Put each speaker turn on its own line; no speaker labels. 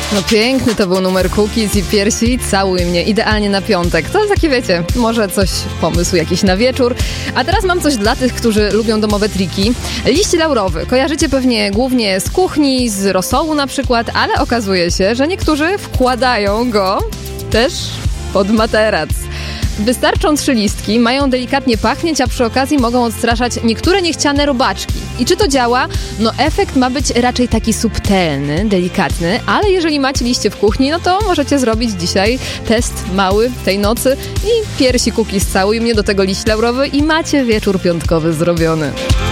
No piękny to był numer Cookies i Piersi, Całuj mnie, idealnie na piątek. To takie wiecie, może coś, pomysł jakiś na wieczór. A teraz mam coś dla tych, którzy lubią domowe triki. Liść laurowy. Kojarzycie pewnie głównie z kuchni, z rosołu na przykład, ale okazuje się, że niektórzy wkładają go też pod materac. Wystarczą 3 listki, mają delikatnie pachnieć, a przy okazji mogą odstraszać niektóre niechciane robaczki. I czy to działa? No efekt ma być raczej taki subtelny, delikatny, ale jeżeli macie liście w kuchni, no to możecie zrobić dzisiaj test mały tej nocy i Piersi Cookies Całuj mnie, do tego liść laurowy i macie wieczór piątkowy zrobiony.